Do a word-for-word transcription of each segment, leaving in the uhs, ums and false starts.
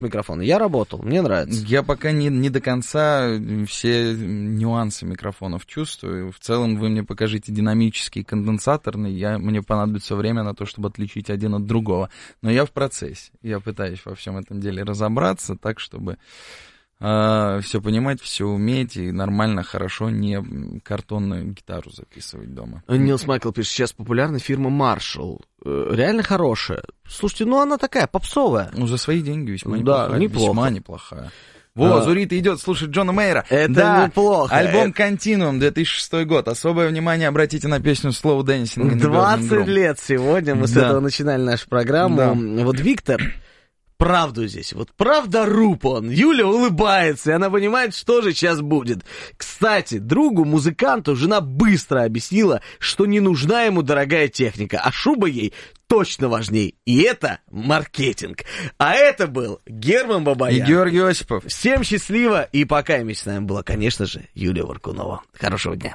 микрофона. Я работал, мне нравится. Я пока не, не до конца все нюансы микрофонов чувствую. В целом вы мне покажите динамический, конденсаторный. Я, мне понадобится время на то, чтобы отличить один от другого. Но я в процессе. Я пытаюсь во всем этом деле разобраться так, чтобы э, все понимать, все уметь и нормально, хорошо, не картонную гитару записывать дома. Нилс Майкл пишет, сейчас популярна фирма Marshall. Реально хорошая. Слушайте, ну она такая попсовая. Ну, за свои деньги весьма да, неплохая. неплохо. Весьма неплохая. Во, а... Зурита идет слушать Джона Мейера. Это да, неплохо. Альбом это... «Континуум», две тысячи шестой год. Особое внимание обратите на песню «Slow Dancing». двадцать лет сегодня мы да. с этого начинали нашу программу. Да. Вот Виктор... Правду здесь. Вот правда-руб он. Юля улыбается, и она понимает, что же сейчас будет. Кстати, другу, музыканту, жена быстро объяснила, что не нужна ему дорогая техника, а шуба ей точно важней. И это маркетинг. А это был Герман Бабаян. И Георгий Осипов. Всем счастливо. И пока вместе с нами была, конечно же, Юлия Варкунова. Хорошего дня.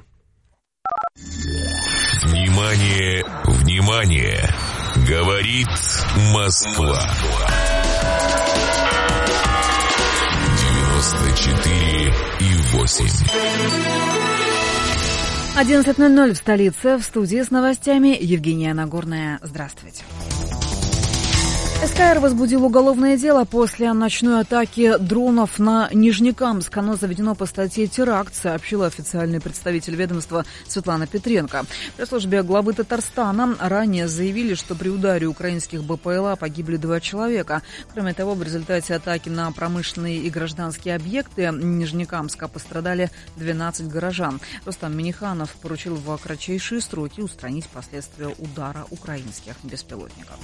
Внимание, внимание. Говорит Москва. девяносто четыре и восемь. одиннадцать ноль ноль в столице. В студии с новостями Евгения Нагорная. Здравствуйте. СКР возбудил уголовное дело после ночной атаки дронов на Нижнекамск. Оно заведено по статье «Теракт», сообщила официальный представитель ведомства Светлана Петренко. В пресс-службе главы Татарстана ранее заявили, что при ударе украинских БПЛА погибли два человека. Кроме того, в результате атаки на промышленные и гражданские объекты Нижнекамска пострадали двенадцать горожан. Рустам Минниханов поручил в кратчайшие сроки устранить последствия удара украинских беспилотников.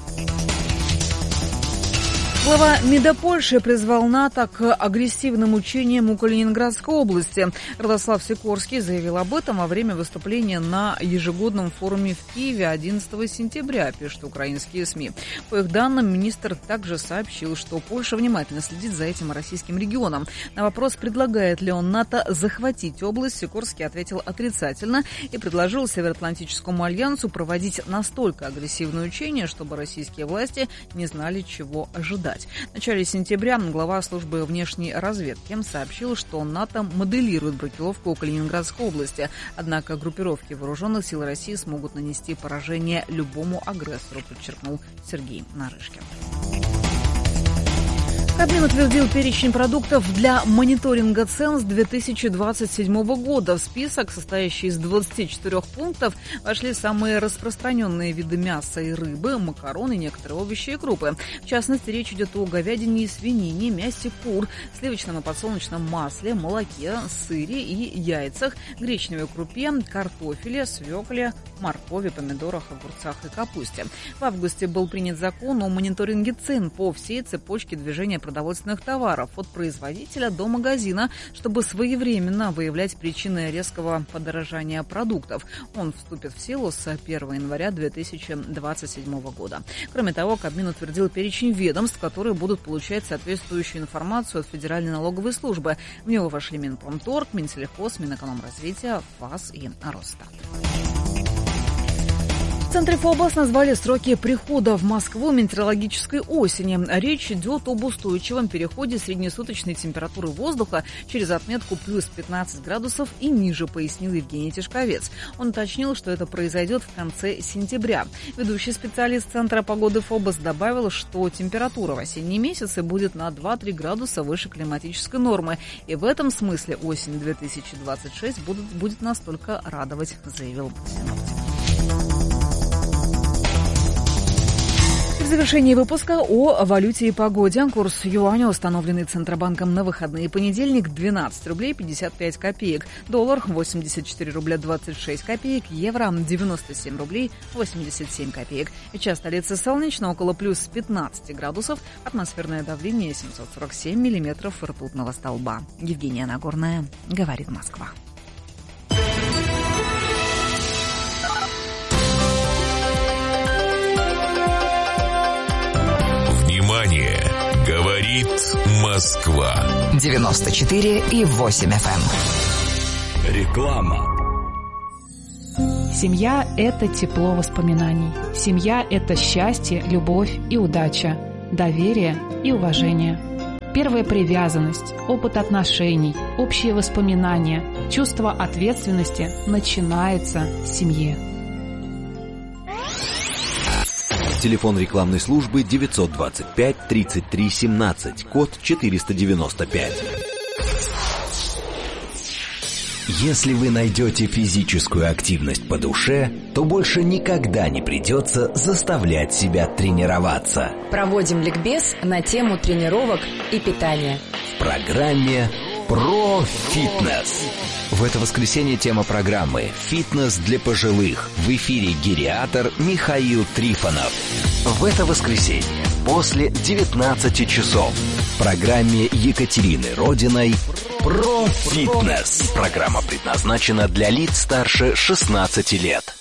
Глава МИДа Польши призвал НАТО к агрессивным учениям у Калининградской области. Радослав Сикорский заявил об этом во время выступления на ежегодном форуме в Киеве одиннадцатого сентября, пишут украинские СМИ. По их данным, министр также сообщил, что Польша внимательно следит за этим российским регионом. На вопрос, предлагает ли он НАТО захватить область, Сикорский ответил отрицательно и предложил Североатлантическому альянсу проводить настолько агрессивные учения, чтобы российские власти не знали, чего ожидать. В начале сентября глава службы внешней разведки сообщил, что НАТО моделирует бракировку Калининградской области. Однако группировки вооруженных сил России смогут нанести поражение любому агрессору, подчеркнул Сергей Нарышкин. Кабмин утвердил перечень продуктов для мониторинга цен с две тысячи двадцать седьмого года. В список, состоящий из двадцати четырёх пунктов, вошли самые распространенные виды мяса и рыбы, макароны, некоторые овощи и крупы. В частности, речь идет о говядине и свинине, мясе кур, сливочном и подсолнечном масле, молоке, сыре и яйцах, гречневой крупе, картофеле, свекле, моркови, помидорах, огурцах и капусте. В августе был принят закон о мониторинге цен по всей цепочке движения продовольственных товаров от производителя до магазина, чтобы своевременно выявлять причины резкого подорожания продуктов. Он вступит в силу с первого января две тысячи двадцать седьмого года. Кроме того, Кабмин утвердил перечень ведомств, которые будут получать соответствующую информацию от Федеральной налоговой службы. В него вошли Минпромторг, Минсельхоз, Минэкономразвития, ФАС и Росстат. В центре ФОБОС назвали сроки прихода в Москву метеорологической осени. Речь идет об устойчивом переходе среднесуточной температуры воздуха через отметку плюс пятнадцать градусов и ниже, пояснил Евгений Тишковец. Он уточнил, что это произойдет в конце сентября. Ведущий специалист Центра погоды ФОБОС добавил, что температура в осенние месяцы будет на два-три градуса выше климатической нормы. И в этом смысле осень две тысячи двадцать шесть будет, будет настолько радовать, заявил синоптик. В завершении выпуска о валюте и погоде. Курс юаня, установленный Центробанком на выходные понедельник, двенадцать рублей пятьдесят пять копеек. Доллар восемьдесят четыре рубля двадцать шесть копеек. Евро девяносто семь рублей восемьдесят семь копеек. Сейчас столица солнечно, около плюс пятнадцать градусов. Атмосферное давление семьсот сорок семь миллиметров ртутного столба. Евгения Нагорная, говорит Москва. Внимание! Говорит Москва. девяносто четыре и восемь эф эм. Реклама. Семья – это тепло воспоминаний. Семья – это счастье, любовь и удача, доверие и уважение. Первая привязанность, опыт отношений, общие воспоминания, чувство ответственности начинается в семье. Телефон рекламной службы девятьсот двадцать пять тридцать три семнадцать, код четыреста девяносто пять. Если вы найдете физическую активность по душе, то больше никогда не придется заставлять себя тренироваться. Проводим ликбез на тему тренировок и питания. В программе «Про фитнес». В это воскресенье тема программы «Фитнес для пожилых». В эфире гериатор Михаил Трифонов. В это воскресенье после девятнадцати часов в программе Екатерины Родиной «Про фитнес». Программа предназначена для лиц старше шестнадцати лет.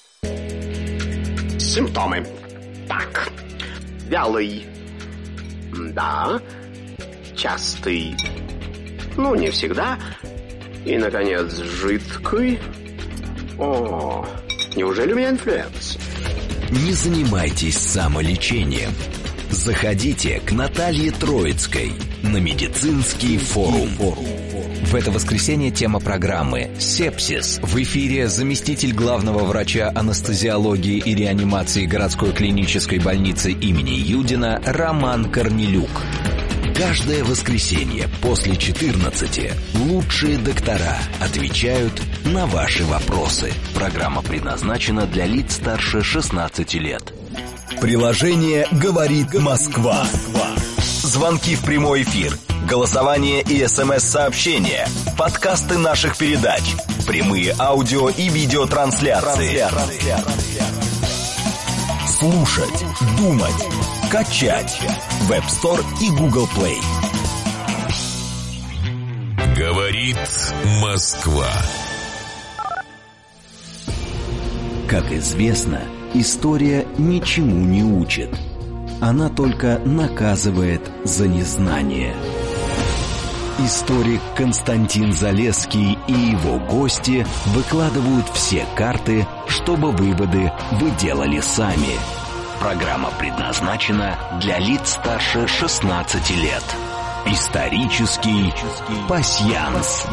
Симптомы. Так. Вялый. Да. Частый. Ну, не всегда. И, наконец, жидкий. О, неужели у меня инфлюенс? Не занимайтесь самолечением. Заходите к Наталье Троицкой на медицинский форум. В это воскресенье тема программы «Сепсис». В эфире заместитель главного врача анестезиологии и реанимации городской клинической больницы имени Юдина Роман Корнелюк. Каждое воскресенье после четырнадцати лучшие доктора отвечают на ваши вопросы. Программа предназначена для лиц старше шестнадцати лет. Приложение «Говорит Москва». Звонки в прямой эфир, голосование и смс-сообщения, подкасты наших передач, прямые аудио и видеотрансляции. Слушать, думать, качать. Web Store и Google Play. Говорит Москва. Как известно, история ничему не учит. Она только наказывает за незнание. Историк Константин Залесский и его гости выкладывают все карты, чтобы выводы вы делали сами. Программа предназначена для лиц старше шестнадцати лет. Исторический пасьянс.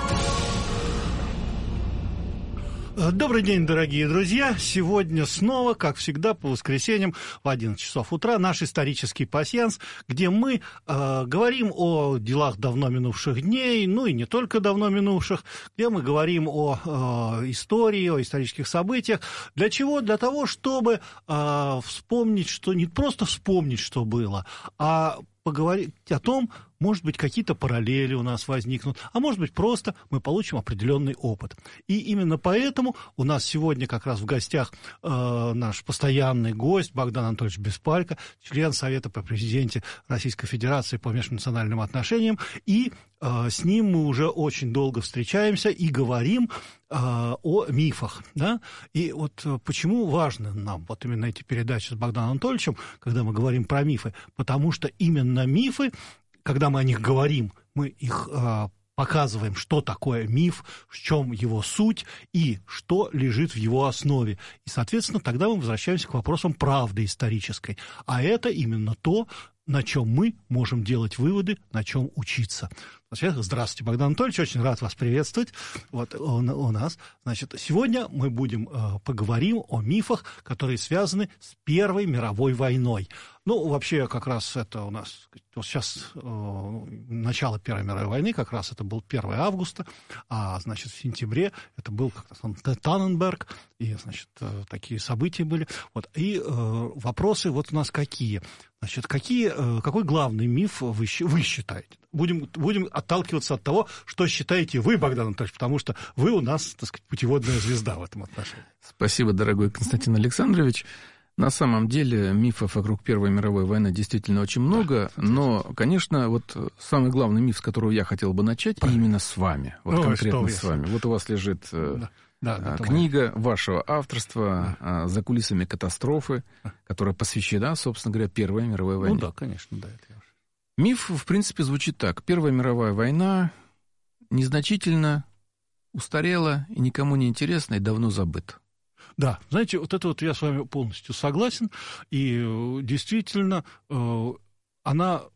Добрый день, дорогие друзья. Сегодня снова, как всегда, по воскресеньям в одиннадцать часов утра наш исторический пасьянс, где мы э, говорим о делах давно минувших дней, ну и не только давно минувших, где мы говорим о э, истории, о исторических событиях. Для чего? Для того, чтобы э, вспомнить, что не просто вспомнить, что было, а поговорить о том, может быть, какие-то параллели у нас возникнут, а может быть, просто мы получим определенный опыт. И именно поэтому у нас сегодня как раз в гостях э, наш постоянный гость Богдан Анатольевич Беспалько, член Совета при президенте Российской Федерации по межнациональным отношениям, и э, с ним мы уже очень долго встречаемся и говорим э, о мифах. Да? И вот э, почему важно нам вот именно эти передачи с Богданом Анатольевичем, когда мы говорим про мифы, потому что именно мифы, когда мы о них говорим, мы их э, показываем, что такое миф, в чем его суть и что лежит в его основе. И, соответственно, тогда мы возвращаемся к вопросам правды исторической. А это именно то, на чем мы можем делать выводы, на чем учиться. Здравствуйте, Богдан Анатольевич, очень рад вас приветствовать. Вот у, у нас. Значит, сегодня мы будем э, поговорим о мифах, которые связаны с Первой мировой войной. Ну, вообще, как раз это у нас вот сейчас э, начало Первой мировой войны, как раз это был первое августа, а, значит, в сентябре это был как раз Танненберг, и, значит, э, такие события были. Вот, и э, вопросы вот у нас какие? Значит, какие, э, какой главный миф вы, вы считаете? Будем, будем отталкиваться от того, что считаете вы, Богдан Анатольевич, потому что вы у нас, так сказать, путеводная звезда в этом отношении. Спасибо, дорогой Константин Александрович. На самом деле мифов вокруг Первой мировой войны действительно очень много, да, но, конечно, вот самый главный миф, с которого я хотел бы начать, Правильно. именно с вами, вот ну, конкретно с вами. Вот у вас лежит да. Да, книга вашего авторства да. «За кулисами катастрофы», которая посвящена, собственно говоря, Первой мировой войне. Ну да, конечно, да. Это... Миф, в принципе, звучит так. Первая мировая война незначительно устарела и никому не интересна и давно забыта. Да, знаете, вот это вот я с вами полностью согласен, и действительно она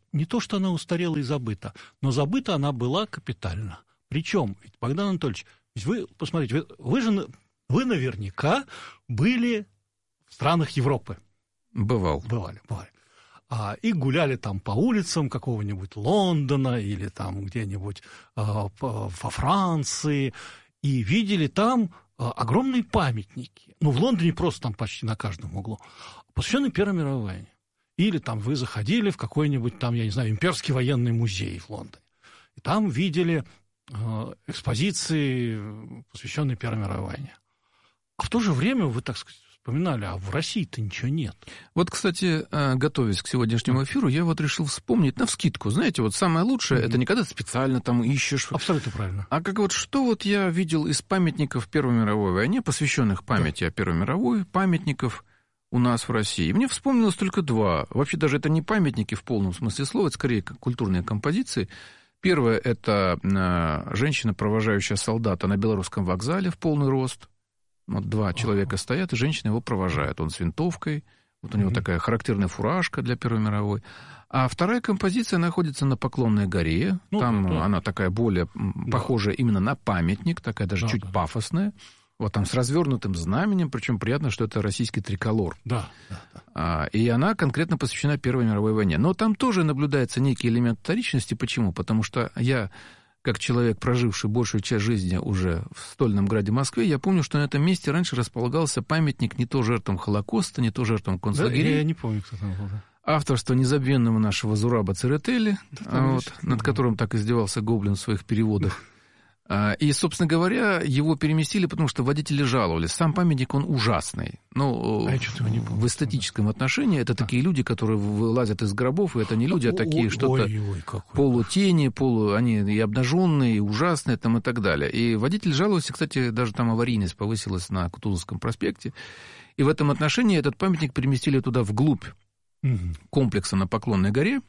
не то, что она устарела и забыта, но забыта она была капитально. Причем, ведь, Богдан Анатольевич, ведь вы, посмотрите, вы, вы же, вы наверняка были в странах Европы. Бывал. Бывали, бывали. А, и гуляли там по улицам какого-нибудь Лондона или там где-нибудь а, по, во Франции, и видели там а, огромные памятники. Ну, в Лондоне просто там почти на каждом углу, посвященные Первой мировой войне. Или там вы заходили в какой-нибудь там, я не знаю, имперский военный музей в Лондоне. И там видели э, экспозиции, посвященные Первой мировой войне. А в то же время вы, так сказать, вспоминали, а в России-то ничего нет. Вот, кстати, готовясь к сегодняшнему эфиру, я вот решил вспомнить навскидку. Знаете, вот самое лучшее, mm-hmm. это не когда ты специально там ищешь. Абсолютно правильно. А как вот что вот я видел из памятников Первой мировой войне, посвященных памяти да. о Первой мировой, памятников у нас в России. И мне вспомнилось только два. Вообще даже это не памятники в полном смысле слова, это скорее как культурные композиции. Первое – это женщина, провожающая солдата на Белорусском вокзале в полный рост. Вот два человека стоят, и женщина его провожает. Он с винтовкой, вот у него mm-hmm. такая характерная фуражка для Первой мировой. А вторая композиция находится на Поклонной горе. Ну, там да. она такая более да. похожая именно на памятник, такая даже да, чуть да. пафосная. Вот там с развернутым знаменем, причем приятно, что это российский триколор. Да, да, да. А, и она конкретно посвящена Первой мировой войне. Но там тоже наблюдается некий элемент вторичности. Почему? Потому что я, как человек, проживший большую часть жизни уже в стольном граде Москве, я помню, что на этом месте раньше располагался памятник не то жертвам Холокоста, не то жертвам концлагерей. Да, я не помню, кто там был. Авторство незабвенного нашего Зураба Церетели, да, вот, над которым так издевался Гоблин в своих переводах. И, собственно говоря, его переместили, потому что водители жаловались. Сам памятник, он ужасный. Ну, а не в эстетическом отношении это а. такие люди, которые вылазят из гробов, и это не люди, а такие что-то ой, ой, полутени, полу, они и обнаженные, и ужасные, там, и так далее. И водитель жаловался, кстати, даже там аварийность повысилась на Кутузовском проспекте. И в этом отношении этот памятник переместили туда вглубь угу. комплекса на Поклонной горе.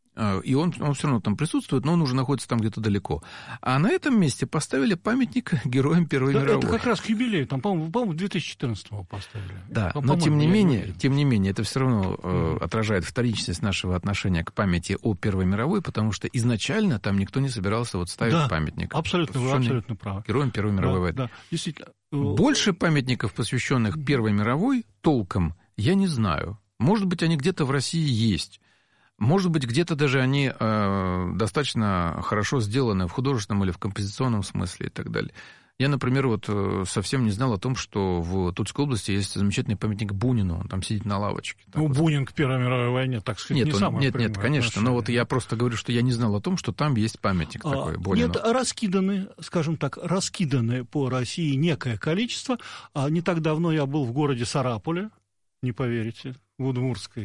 И он, он все равно там присутствует, но он уже находится там где-то далеко. А на этом месте поставили памятник героям Первой да, мировой. Это как раз к юбилею, там, по-моему, по-моему в две тысячи четырнадцатом поставили. Да, но тем не, менее, тем не менее, это все равно э, отражает вторичность нашего отношения к памяти о Первой мировой, потому что изначально там никто не собирался вот ставить да, памятник. Абсолютно, вы абсолютно правы. Героям Первой мировой да, войны. Да, действительно. Больше памятников, посвященных Первой мировой, толком, я не знаю. Может быть, они где-то в России есть. Может быть, где-то даже они э, достаточно хорошо сделаны в художественном или в композиционном смысле и так далее. Я, например, вот совсем не знал о том, что в Тульской области есть замечательный памятник Бунину, он там сидит на лавочке. Ну, вот. Бунин к Первой мировой войне, так сказать, нет, не он, самое Нет, нет, конечно, отношение. Но вот я просто говорю, что я не знал о том, что там есть памятник а, такой Бунину. Нет, раскиданы, скажем так, раскиданы по России некое количество. А не так давно я был в городе Сарапуле, не поверите, в Удмуртской,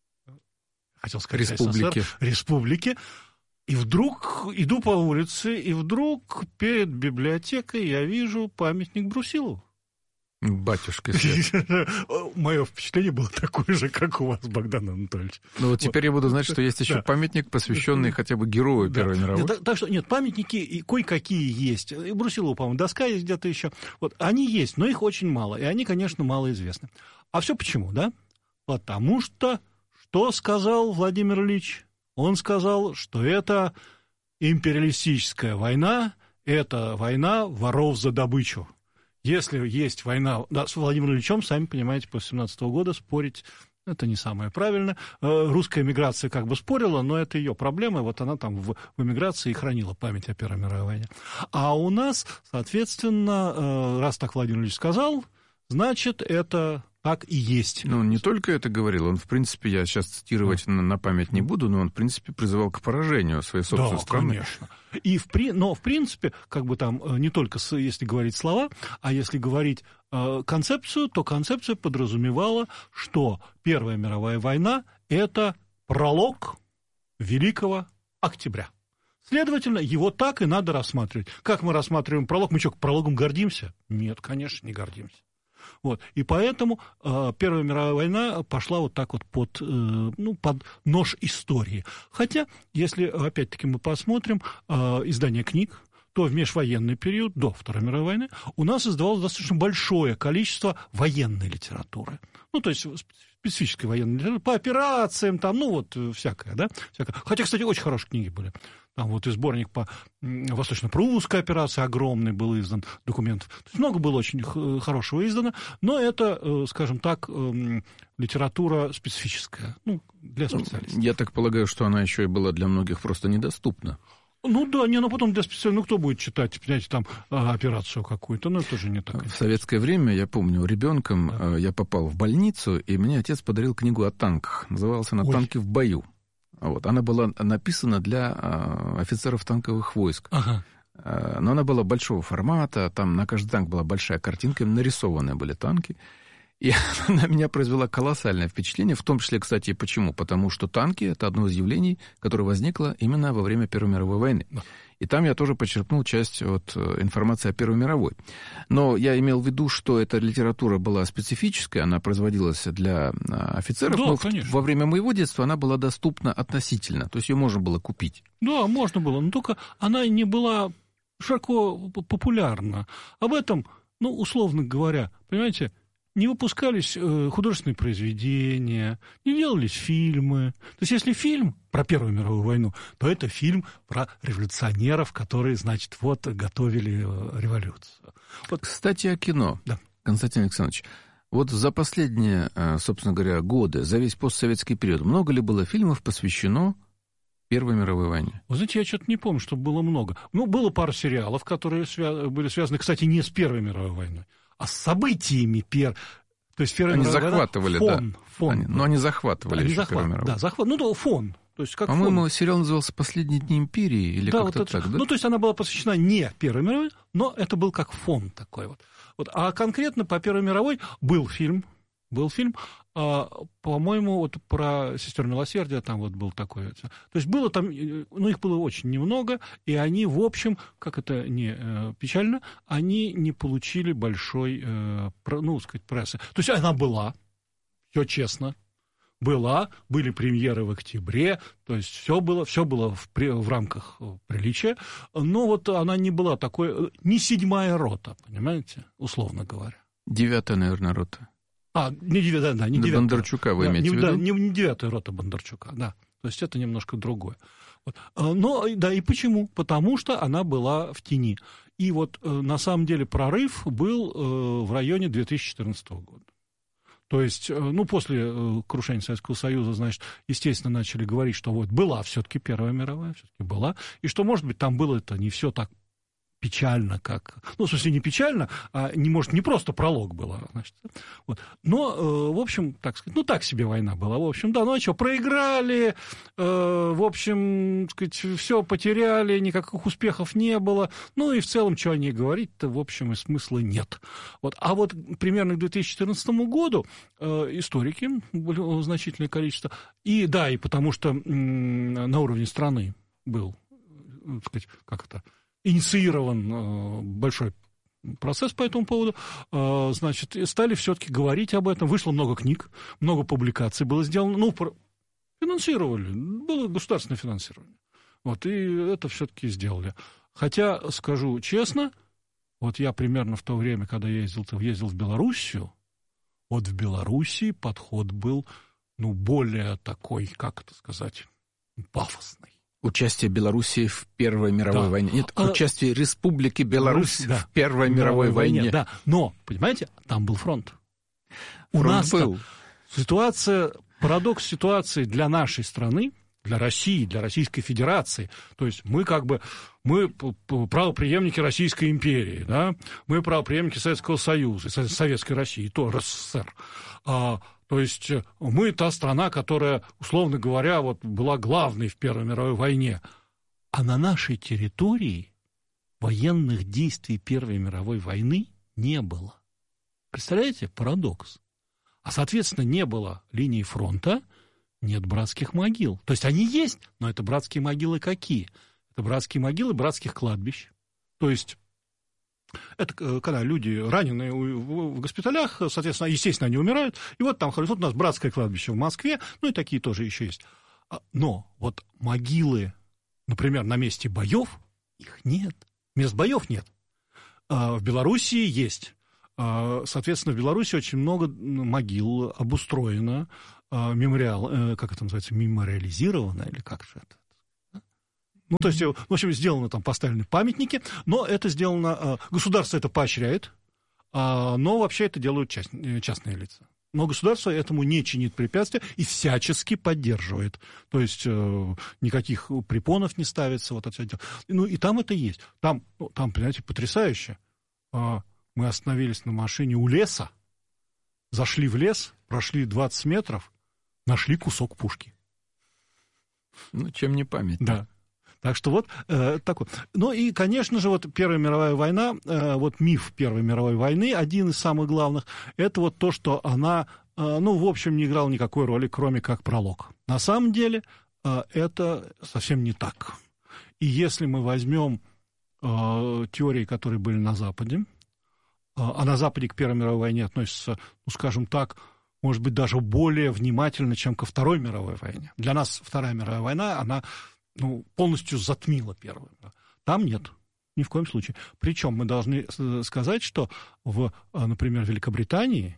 хотел сказать, республики. СССР, республики, и вдруг иду по улице, и вдруг перед библиотекой я вижу памятник Брусилову. Батюшка. Мое впечатление было такое же, как у вас, Богдан Анатольевич. Ну вот теперь я буду знать, что есть еще памятник, посвященный хотя бы герою Первой мировой. Так что нет, памятники и кое-какие есть. И Брусилову, по-моему, доска есть где-то еще. Вот они есть, но их очень мало, и они, конечно, малоизвестны. А все почему, да? Потому что что сказал Владимир Ильич? Он сказал, что это империалистическая война, это война воров за добычу. Если есть война... Да, с Владимиром Ильичем, сами понимаете, после семнадцатого года спорить это не самое правильное. Русская эмиграция как бы спорила, но это ее проблема, вот она там в, в эмиграции и хранила память о Первой мировой войне. А у нас, соответственно, раз так Владимир Ильич сказал, значит, это... Так и есть. Ну, он не только это говорил, он, в принципе, я сейчас цитировать да. на, на память не буду, но он, в принципе, призывал к поражению своей собственной да, страны. Конечно. И в, но, в принципе, как бы там, не только если говорить слова, а если говорить э, концепцию, то концепция подразумевала, что Первая мировая война – это пролог Великого Октября. Следовательно, его так и надо рассматривать. Как мы рассматриваем пролог? Мы что, прологом гордимся? Нет, конечно, не гордимся. Вот. И поэтому э, Первая мировая война пошла вот так вот под, э, ну, под нож истории. Хотя, если опять-таки мы посмотрим э, издание книг, то в межвоенный период, до Второй мировой войны, у нас издавалось достаточно большое количество военной литературы. Ну, то есть специфической военной литературы, по операциям, там, ну, вот, всякое, да, всякое. Хотя, кстати, очень хорошие книги были. Там вот и сборник по восточно-прусской операции огромный был издан, документов. То есть много было очень хорошего издано, но это, скажем так, литература специфическая, ну, для специалистов. Я так полагаю, что она еще и была для многих просто недоступна. Ну да, не, ну потом для специалистов, ну кто будет читать, понимаете, там операцию какую-то, ну это же не так. В советское время, я помню, ребенком да. я попал в больницу, и мне отец подарил книгу о танках. Называлась она «Танки в бою». Вот. Она была написана для а, офицеров танковых войск. Ага. А, но она была большого формата, там на каждый танк была большая картинка, нарисованы были танки. И она на меня произвела колоссальное впечатление, в том числе, кстати, почему? Потому что танки — это одно из явлений, которое возникло именно во время Первой мировой войны. Да. И там я тоже почерпнул часть от информации о Первой мировой. Но я имел в виду, что эта литература была специфическая, она производилась для офицеров, да, но в, во время моего детства она была доступна относительно, то есть ее можно было купить. Да, можно было, но только она не была широко популярна. Об этом, ну, условно говоря, понимаете, не выпускались художественные произведения, не делались фильмы. То есть, если фильм про Первую мировую войну, то это фильм про революционеров, которые, значит, вот, готовили революцию. Вот. Кстати, о кино. Да. Константин Александрович, вот за последние, собственно говоря, годы, за весь постсоветский период, много ли было фильмов посвящено Первой мировой войне? Вы знаете, я что-то не помню, чтобы было много. Ну, было пара сериалов, которые свя- были связаны, кстати, не с Первой мировой войной, а с событиями пер... То есть Первая они мировая захватывали, война, фон, да. фон. Они, но они захватывали они еще захват, Первую мировую. Да, захват, ну, да, фон. То есть как По-моему, фон. сериал назывался «Последние дни империи» или да, как-то вот это, так, да? Ну, то есть она была посвящена не Первой мировой, но это был как фон такой вот. вот. А конкретно по Первой мировой был фильм, был фильм, а, по-моему, вот про сестер милосердия там вот был такой. То есть было там, ну, их было очень немного, и они, в общем, как это не э, печально, они не получили большой, э, про, ну, сказать, прессы. То есть она была, все честно, была, были премьеры в октябре, то есть все было, все было в, в рамках приличия, но вот она не была такой, не седьмая рота, понимаете, условно говоря. Девятая, наверное, рота. А, не девятая, да, не девятая. Бондарчука вы да, имеете не, в виду? Да, не, не девятая рота Бондарчука, да. То есть это немножко другое. Вот. Но, да, и почему? Потому что она была в тени. И вот на самом деле прорыв был в районе две тысячи четырнадцатого года. То есть, ну, после крушения Советского Союза, значит, естественно, начали говорить, что вот была все-таки Первая мировая, все-таки была, и что, может быть, там было это не все так печально, как... Ну, в смысле, не печально, а не, может, не просто пролог была, значит. Вот. Но, э, в общем, так сказать, ну, так себе война была, в общем, да, ну, а что, проиграли, э, в общем, так сказать, все потеряли, никаких успехов не было, ну, и в целом, что о ней говорить-то, в общем, и смысла нет. Вот. А вот примерно к две тысячи четырнадцатому году э, историки, было значительное количество, и, да, и потому что м- на уровне страны был, так сказать, как это... инициирован э, большой процесс по этому поводу, э, значит, стали все-таки говорить об этом. Вышло много книг, много публикаций было сделано. Ну, про... финансировали, было государственное финансирование. Вот, и это все-таки сделали. Хотя, скажу честно, вот я примерно в то время, когда я ездил, ездил в Белоруссию, вот в Белоруссии подход был, ну, более такой, как это сказать, пафосный. Участие Белоруссии в Первой мировой да. войне. Нет, а, участие Республики Беларусь да, в Первой мировой, мировой войне. войне. Да, но, понимаете, там был фронт. У фронт нас был. Ситуация, парадокс ситуации для нашей страны, для России, для Российской Федерации. То есть мы как бы, мы правопреемники Российской империи, да? Мы правопреемники Советского Союза, Советской России, то РСФСР. А, то есть мы та страна, которая, условно говоря, вот, была главной в Первой мировой войне. А на нашей территории военных действий Первой мировой войны не было. Представляете? Парадокс. А, соответственно, не было линии фронта, нет братских могил. То есть они есть, но это братские могилы какие? Это братские могилы братских кладбищ. То есть это когда люди раненые в госпиталях, соответственно, естественно, они умирают, и вот там вот у нас братское кладбище в Москве, ну и такие тоже еще есть. Но вот могилы, например, на месте боев, их нет. Мест боев нет. В Белоруссии есть. Соответственно, в Беларуси очень много могил обустроено, мемориал, как это называется, мемориализировано, или как же это? Ну, то есть, в общем, сделано там, поставлены памятники, но это сделано, государство это поощряет, но вообще это делают часть, частные лица. Но государство этому не чинит препятствия и всячески поддерживает. То есть э, никаких препонов не ставится. Вот это. Ну и там это есть. Там, ну, там, понимаете, потрясающе. Э, мы остановились на машине у леса, зашли в лес, прошли двадцать метров, нашли кусок пушки. Ну, чем не память. Да. Так что вот э, такой. Ну и, конечно же, вот Первая мировая война, э, вот миф Первой мировой войны, один из самых главных, это вот то, что она, э, ну, в общем, не играла никакой роли, кроме как пролог. На самом деле э, это совсем не так. И если мы возьмем э, теории, которые были на Западе, э, а на Западе к Первой мировой войне относятся, ну, скажем так, может быть, даже более внимательно, чем ко Второй мировой войне. Для нас Вторая мировая война, она... ну, полностью затмила первую. Там нет, ни в коем случае. Причем мы должны сказать, что в, например, Великобритании,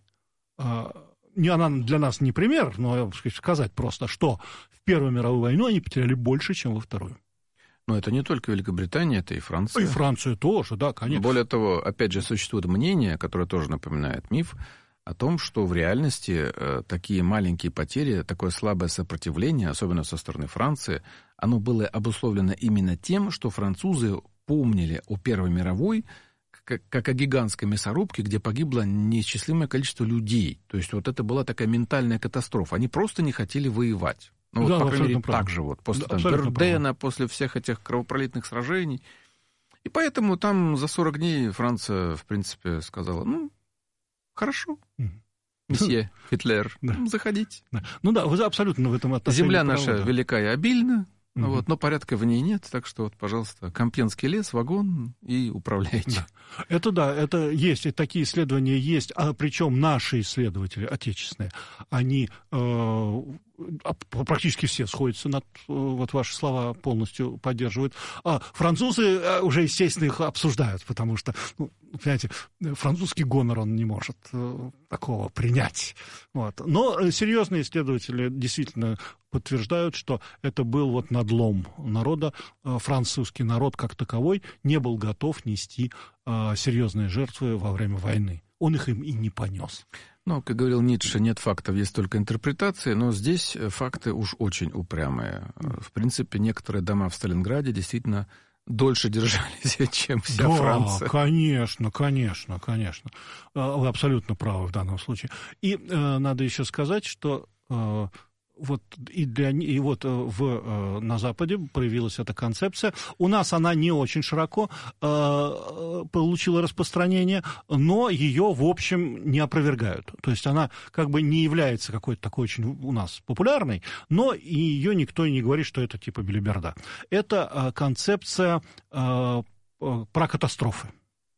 не, она для нас не пример, но сказать просто, что в Первую мировую войну они потеряли больше, чем во Вторую. Но это не только Великобритания, это и Франция. И Франция тоже, да, конечно. Более того, опять же, существует мнение, которое тоже напоминает миф, о том, что в реальности э, такие маленькие потери, такое слабое сопротивление, особенно со стороны Франции, оно было обусловлено именно тем, что французы помнили о Первой мировой как, как о гигантской мясорубке, где погибло неисчислимое количество людей. То есть вот это была такая ментальная катастрофа. Они просто не хотели воевать. Ну, да, вот, по крайней мере, правильно. так же вот. После Да, там, Вердена, после всех этих кровопролитных сражений. И поэтому там за сорок дней Франция, в принципе, сказала, ну, хорошо, месье Гитлер, да. Заходите. Да. Ну да, вы абсолютно в этом отношении. Земля правы, наша да. велика и обильна, угу. вот, но порядка в ней нет, так что, вот, пожалуйста, Компьенский лес, вагон и управляйте. Да. Это да, это есть, и такие исследования есть, а причем наши исследователи, отечественные, они э, практически все сходятся, над, вот ваши слова полностью поддерживают. А французы уже, естественно, их обсуждают, потому что, ну, понимаете, французский гонор он не может э, такого принять. Вот. Но серьезные исследователи действительно подтверждают, что это был вот надлом народа. Французский народ как таковой не был готов нести э, серьезные жертвы во время войны. Он их им и не понес. Ну, как говорил Ницше, нет фактов, есть только интерпретации, но здесь факты уж очень упрямые. В принципе, некоторые дома в Сталинграде действительно дольше держались, чем вся да, Франция. Конечно, конечно, конечно. Вы абсолютно правы в данном случае. И э, надо еще сказать, что э, вот и, для, и вот в, на Западе появилась эта концепция. У нас она не очень широко э, получила распространение, но ее, в общем, не опровергают. То есть она как бы не является какой-то такой очень у нас популярной, но и ее никто и не говорит, что это типа белиберда. Это э, концепция э, про катастрофы.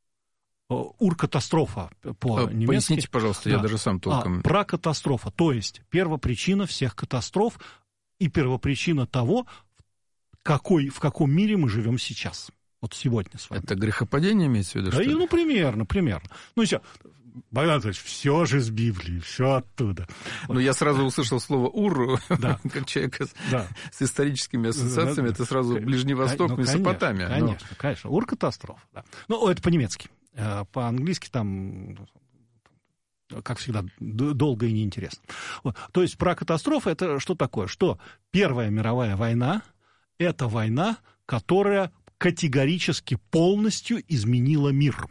Ур-катастрофа по-немецки. Поясните, пожалуйста, да. Я даже сам толком... А, про катастрофа, то есть первопричина всех катастроф и первопричина того, какой, в каком мире мы живем сейчас. Вот сегодня с вами. Это грехопадение имеется в виду? Да, и, ну, примерно, примерно. Ну, все, Богдан Анатольевич, все же с Библии, все оттуда. Ну, вот. Я сразу услышал слово «ур», да. Как человек да. с историческими ассоциациями, да, это сразу Ближний Восток, ну, Месопотамия. Конечно, конечно, конечно. Ур-катастрофа, да. Ну, это по-немецки. По-английски там, как всегда, долго и неинтересно. Вот. То есть про катастрофу это что такое? Что Первая мировая война – это война, которая категорически полностью изменила мир.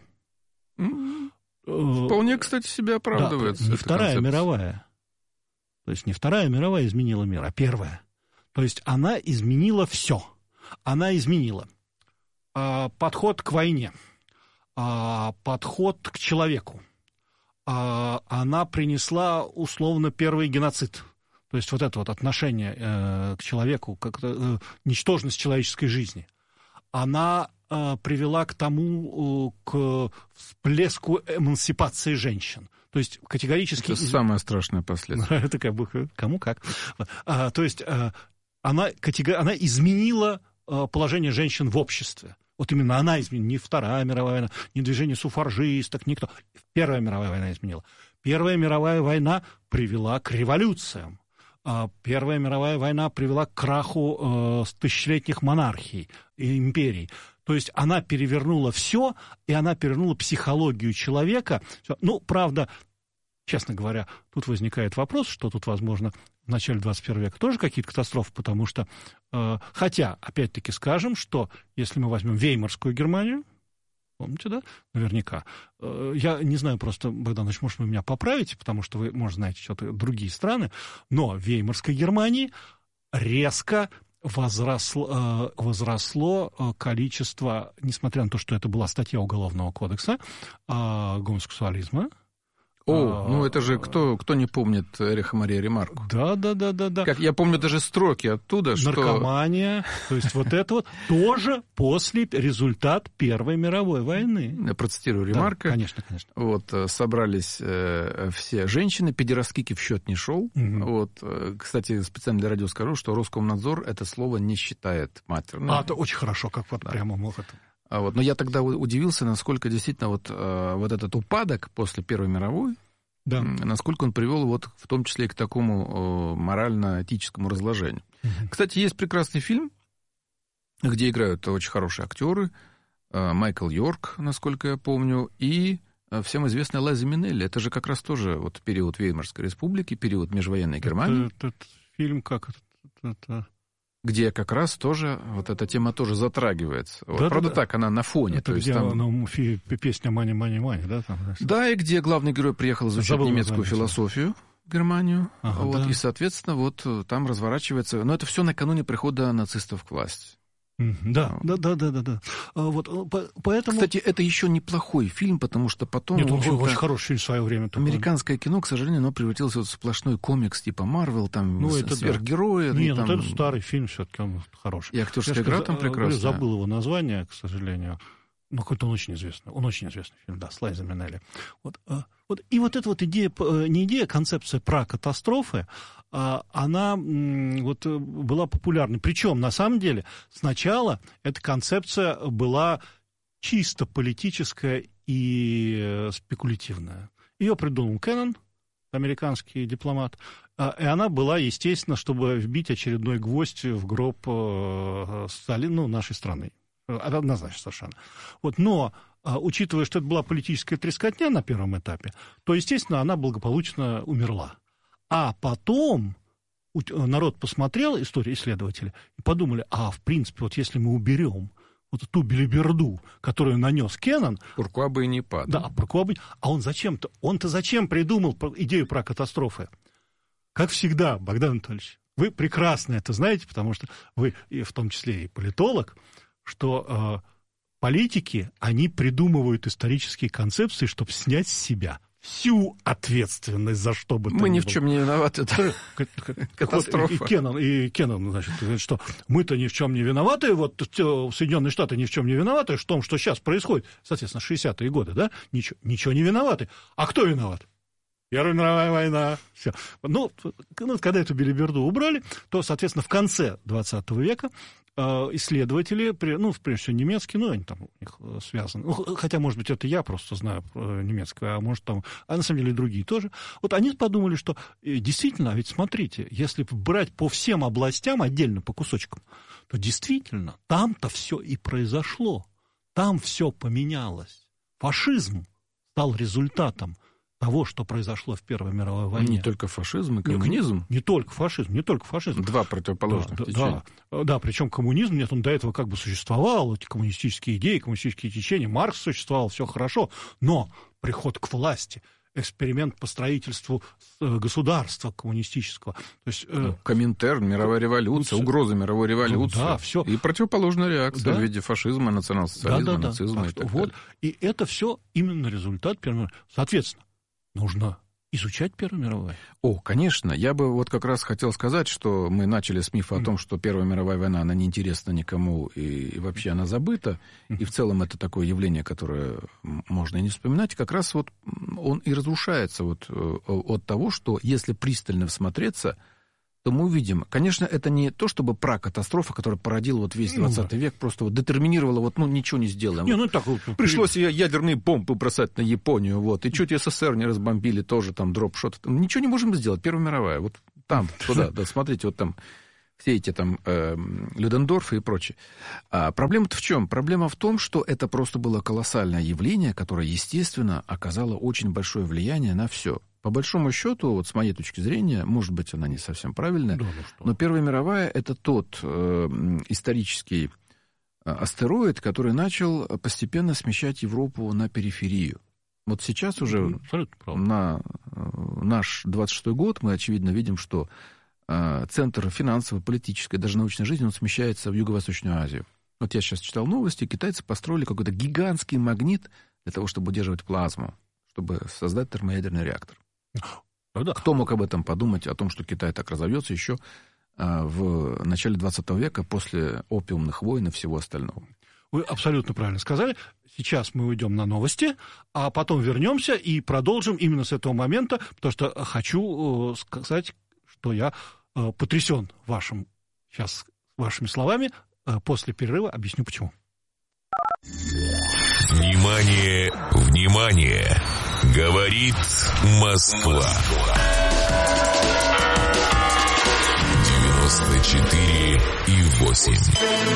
Вполне, кстати, себя оправдывается. Да, не Вторая концепция. мировая. То есть не Вторая мировая изменила мир, а Первая. То есть она изменила все. Она изменила э, подход к войне. Подход к человеку. Она принесла, условно, первый геноцид. То есть вот это вот отношение к человеку, как ничтожность человеческой жизни. Она привела к тому, к всплеску эмансипации женщин. То есть категорически... Это самое страшное последствие. Это как бы кому как. То есть она, она изменила положение женщин в обществе. Вот именно она изменила, не Вторая мировая война, не движение суфражисток, никто. Первая мировая война изменила. Первая мировая война привела к революциям. Первая мировая война привела к краху э, тысячелетних монархий и империй. То есть она перевернула все, и она перевернула психологию человека. Ну, правда, честно говоря, тут возникает вопрос, что тут, возможно, в начале двадцать первого века тоже какие-то катастрофы, потому что, э, хотя, опять-таки скажем, что если мы возьмем Веймарскую Германию, помните, да? Наверняка. Я не знаю просто, Богданович, может, вы меня поправите, потому что вы, может, знаете что-то другие страны, но в Веймарской Германии резко возросло, возросло количество, несмотря на то, что это была статья Уголовного кодекса, гомосексуализма. О, а, ну это же кто, кто не помнит Эриха Мария Ремарку? Да, да, да, да, да. Как я помню даже строки оттуда, что... Наркомания, то есть вот это вот тоже после результат Первой мировой войны. Я процитирую Ремарка. Да, конечно, конечно. Вот, собрались э, все женщины, педераскики в счет не шел. Угу. Вот, кстати, специально для радио скажу, что Роскомнадзор это слово не считает матерным. А, это очень хорошо, как вот да. прямо мог это... А вот, но я тогда удивился, насколько действительно вот, э, вот этот упадок после Первой мировой, да. насколько он привел вот, в том числе и к такому э, морально-этическому разложению. Угу. Кстати, есть прекрасный фильм, где играют очень хорошие актеры, э, Майкл Йорк, насколько я помню, и э, всем известная Лайза Минелли. Это же как раз тоже вот, период Веймарской республики, период межвоенной Германии. Этот фильм как это... это... где как раз тоже вот эта тема тоже затрагивается. Да, вот, да, правда, да. так, она на фоне. Это то где есть, там... ну, фи, песня «Мани, мани, мани», да? Там, да, и где главный герой приехал изучать Забыл немецкую название, философию в Германию. Ага, вот, да. И, соответственно, вот там разворачивается... Но это все накануне прихода нацистов к власти. Да, да, да, да, да, да. Вот, поэтому... Кстати, это еще неплохой фильм, потому что потом... Нет, он очень хороший фильм в свое время. Американское кино, к сожалению, оно превратилось в сплошной комикс типа Марвел, там ну, это сверхгерои. Да. Нет, там... ну это старый фильм все-таки, он хороший. И актерская игра там прекрасная. Я забыл его название, к сожалению. Ну, какой-то он очень известный. Он очень известный фильм, да, с Лайзой Минелли. Вот, вот, и вот эта вот идея, не идея, а концепция про катастрофы, она вот была популярной. Причем, на самом деле, сначала эта концепция была чисто политическая и спекулятивная. Ее придумал Кеннон, американский дипломат, и она была, естественно, чтобы вбить очередной гвоздь в гроб Сталина, ну, нашей страны. Однозначно совершенно. Вот, но, учитывая, что это была политическая трескотня на первом этапе, то, естественно, она благополучно умерла. А потом народ посмотрел, историю исследователи, и подумали, а, в принципе, вот если мы уберем вот ту белиберду, которую нанес Кеннон... Пуркуа бы и не падал. Да, Пуркуа бы... А он зачем-то... Он-то зачем придумал идею про катастрофы? Как всегда, Богдан Анатольевич, вы прекрасно это знаете, потому что вы, и в том числе и политолог, что э, политики, они придумывают исторические концепции, чтобы снять с себя всю ответственность за что бы то ни было. Мы ни в чем не виноваты. Это катастрофа. И Кеннон, и Кеннон, значит, говорит, что мы-то ни в чем не виноваты, вот Соединенные Штаты ни в чем не виноваты в том, что сейчас происходит, соответственно, шестидесятые годы, да, ничего, ничего не виноваты. А кто виноват? Первая мировая война. Все. Ну, ну, когда эту белиберду убрали, то, соответственно, в конце двадцатого века э, исследователи, ну, прежде всего немецкие, ну, они там у них связаны, ну, хотя, может быть, это я просто знаю немецкое, а может, там, а на самом деле другие тоже. Вот они подумали, что э, действительно, ведь смотрите, если брать по всем областям отдельно, по кусочкам, то действительно, там-то все и произошло. Там все поменялось. Фашизм стал результатом того, что произошло в Первой мировой войне. Не только фашизм и коммунизм. Не, не только фашизм, не только фашизм. Два противоположных да, течения. Да, да, причем коммунизм, нет, он до этого как бы существовал, эти коммунистические идеи, коммунистические течения, Маркс существовал, все хорошо, но приход к власти, эксперимент по строительству государства коммунистического. То есть, ну, Коминтерн, мировая революция, угроза мировой революции. Да, все. И противоположная реакция да. в виде фашизма, национал-социализма, да, да, нацизма. Да. И, так вот. И это все именно результат Первой мировой. Соответственно, нужно изучать Первую мировую. О, конечно. Я бы вот как раз хотел сказать, что мы начали с мифа mm. о том, что Первая мировая война, она неинтересна никому, и, и вообще она забыта. Mm. И в целом это такое явление, которое можно и не вспоминать. Как раз вот он и разрушается вот от того, что если пристально всмотреться, то мы увидим. Конечно, это не то, чтобы пракатастрофа, которая породила вот весь двадцатый век, просто вот детерминировала, вот, ну, ничего не сделаем. Не, вот. ну, так вот, Пришлось ядерные бомбы бросать на Японию, вот, и чуть СССР не разбомбили, тоже там дроп-шот. Ничего не можем сделать, Первая мировая, вот там, туда, да, смотрите, вот там все эти там э, Людендорфы и прочее. А проблема-то в чем? Проблема в том, что это просто было колоссальное явление, которое, естественно, оказало очень большое влияние на все. По большому счету, вот с моей точки зрения, может быть, она не совсем правильная, да, ну но Первая мировая — это тот э, исторический астероид, который начал постепенно смещать Европу на периферию. Вот сейчас уже на наш двадцать шестой год мы, очевидно, видим, что э, центр финансовой, политической, даже научной жизни, он смещается в Юго-Восточную Азию. Вот я сейчас читал новости, китайцы построили какой-то гигантский магнит для того, чтобы удерживать плазму, чтобы создать термоядерный реактор. Да. Кто мог об этом подумать, о том, что Китай так разовьется еще а, в начале двадцатого века, после опиумных войн и всего остального? Вы абсолютно правильно сказали. Сейчас мы уйдем на новости, а потом вернемся и продолжим именно с этого момента, потому что хочу сказать, что я потрясен вашим, сейчас вашими словами. После перерыва объясню, почему. Внимание, внимание! Говорит Москва. девяносто четыре и восемь.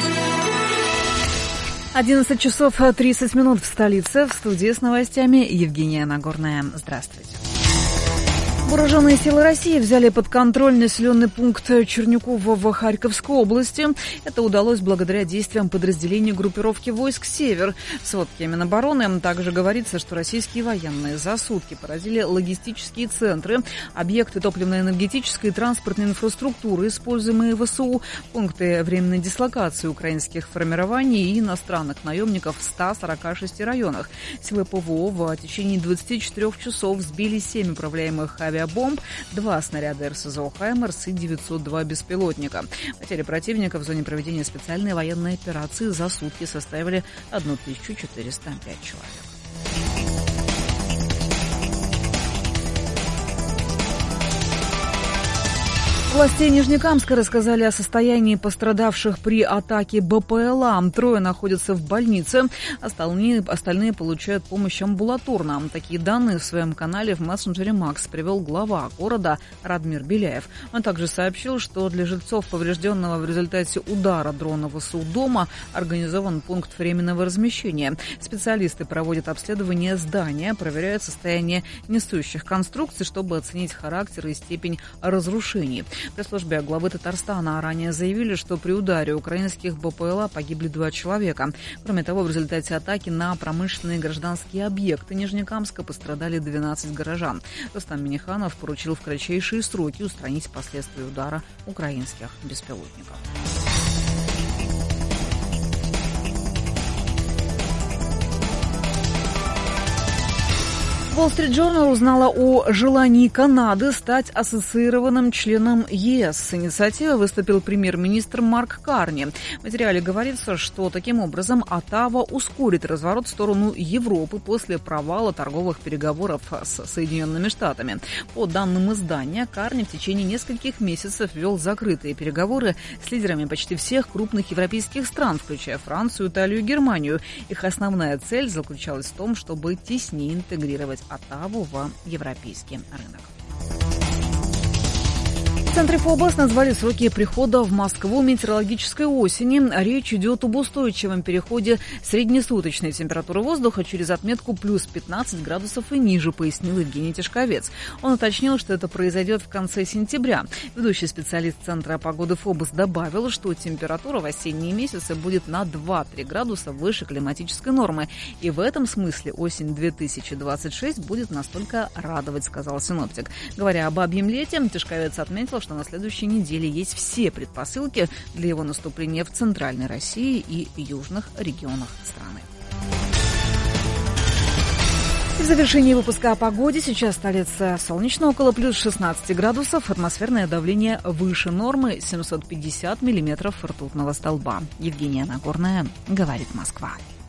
одиннадцать часов тридцать минут в столице. В студии с новостями Евгения Нагорная. Здравствуйте. Вооруженные силы России взяли под контроль населенный пункт Чернюково в Харьковской области. Это удалось благодаря действиям подразделений группировки войск «Север». В сводке Минобороны также говорится, что российские военные за сутки поразили логистические центры, объекты топливно-энергетической и транспортной инфраструктуры, используемые ВСУ, пункты временной дислокации украинских формирований и иностранных наемников в ста сорока шести районах. Силы ПВО в течение двадцати четырёх часов сбили семь управляемых авиабомб, два снаряда РСЗО «Хаймерс» и девятьсот два беспилотника. Потери противника в зоне проведения специальной военной операции за сутки составили тысячу четыреста пять человек. Власти Нижнекамска рассказали о состоянии пострадавших при атаке БПЛА. Трое находятся в больнице, остальные, остальные получают помощь амбулаторно. Такие данные в своем канале в мессенджере Макс привел глава города Радмир Беляев. Он также сообщил, что для жильцов поврежденного в результате удара дрона ВСУ дома организован пункт временного размещения. Специалисты проводят обследование здания, проверяют состояние несущих конструкций, чтобы оценить характер и степень разрушений. В пресс-службе главы Татарстана ранее заявили, что при ударе украинских БПЛА погибли два человека. Кроме того, в результате атаки на промышленные и гражданские объекты Нижнекамска пострадали двенадцать горожан. Рустам Минниханов поручил в кратчайшие сроки устранить последствия удара украинских беспилотников. Wall Street Journal узнала о желании Канады стать ассоциированным членом ЕС. С инициативой выступил премьер-министр Марк Карни. В материале говорится, что таким образом Оттава ускорит разворот в сторону Европы после провала торговых переговоров с Соединенными Штатами. По данным издания, Карни в течение нескольких месяцев вел закрытые переговоры с лидерами почти всех крупных европейских стран, включая Францию, Италию и Германию. Их основная цель заключалась в том, чтобы теснее интегрировать Оттаву в европейский рынок. В центре ФОБОС назвали сроки прихода в Москву метеорологической осени. Речь идет об устойчивом переходе среднесуточной температуры воздуха через отметку плюс пятнадцать градусов и ниже, пояснил Евгений Тишковец. Он уточнил, что это произойдет в конце сентября. Ведущий специалист Центра погоды ФОБОС добавил, что температура в осенние месяцы будет на два-три градуса выше климатической нормы. И в этом смысле осень две тысячи двадцать шесть будет настолько радовать, сказал синоптик. Говоря об бабьем лете, Тишковец отметил, что на следующей неделе есть все предпосылки для его наступления в Центральной России и южных регионах страны. В завершении выпуска о погоде. Сейчас столица солнечно, около плюс шестнадцать градусов. Атмосферное давление выше нормы, семьсот пятьдесят миллиметров ртутного столба. Евгения Нагорная, говорит Москва.